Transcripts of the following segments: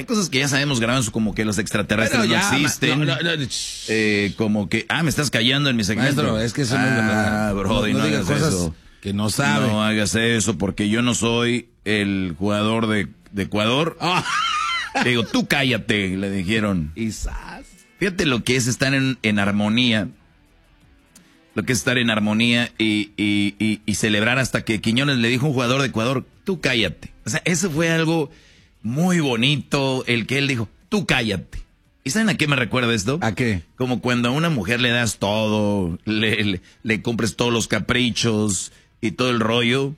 hay cosas que ya sabemos grabando, como que los extraterrestres Pero no ya, existen. Como que, me estás callando en mi segmento. Maestro, es que eso no es verdad. Brody, no digas hagas cosas eso. Que no sabe. No hagas eso, porque yo no soy el jugador de Ecuador. Digo, tú cállate, le dijeron. Quizás. Fíjate lo que es estar en armonía. Lo que es estar en armonía y celebrar, hasta que Quiñones le dijo a un jugador de Ecuador, tú cállate. O sea, eso fue algo muy bonito, el que él dijo, tú cállate. ¿Y saben a qué me recuerda esto? ¿A qué? Como cuando a una mujer le das todo, le compres todos los caprichos y todo el rollo.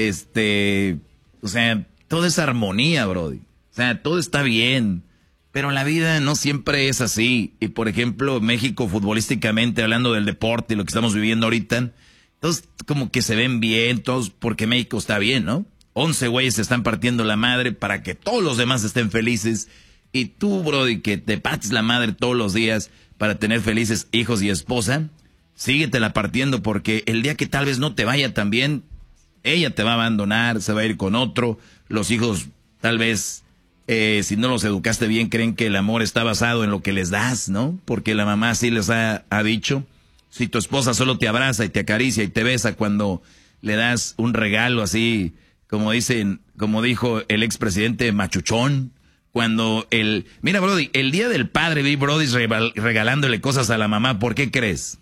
O sea, toda esa armonía, brody. O sea, todo está bien. Pero la vida no siempre es así. Y por ejemplo, México futbolísticamente, hablando del deporte y lo que estamos viviendo ahorita, todos como que se ven bien, todos porque México está bien, ¿no? 11 güeyes se están partiendo la madre para que todos los demás estén felices. Y tú, brody, que te partes la madre todos los días para tener felices hijos y esposa, síguetela partiendo, porque el día que tal vez no te vaya tan bien, ella te va a abandonar, se va a ir con otro. Los hijos tal vez... si no los educaste bien, creen que el amor está basado en lo que les das, ¿no? Porque la mamá sí les ha dicho, si tu esposa solo te abraza y te acaricia y te besa cuando le das un regalo así, como dijo el expresidente machuchón, mira, brody, el día del padre vi brody regalándole cosas a la mamá, ¿por qué crees?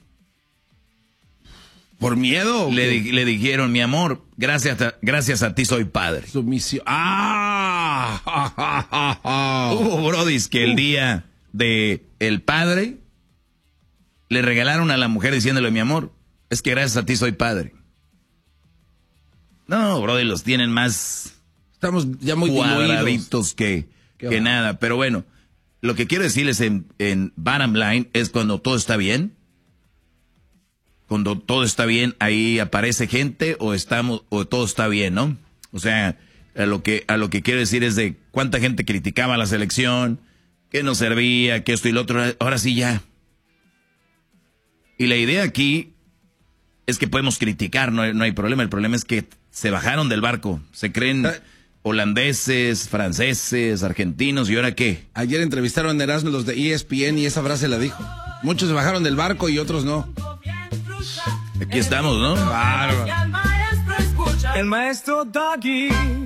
¿Por miedo? Le dijeron, mi amor, gracias a ti soy padre. Sumisión. Hubo brodis que el día de el padre le regalaron a la mujer diciéndole, mi amor, es que gracias a ti soy padre. No, brody, los tienen más... Estamos ya muy cuadraditos que nada. Pero bueno, lo que quiero decirles en bottom line es cuando todo está bien. Cuando todo está bien, ahí aparece gente o todo está bien, ¿no? O sea, a lo que quiero decir es de cuánta gente criticaba la selección, que no servía, que esto y lo otro. Ahora sí ya. Y la idea aquí es que podemos criticar, no hay problema. El problema es que se bajaron del barco. Se creen holandeses, franceses, argentinos, ¿y ahora qué? Ayer entrevistaron a Erasmo los de ESPN y esa frase la dijo. Muchos se bajaron del barco y otros no. Aquí estamos, ¿no? Bárbaro. El maestro Doggy.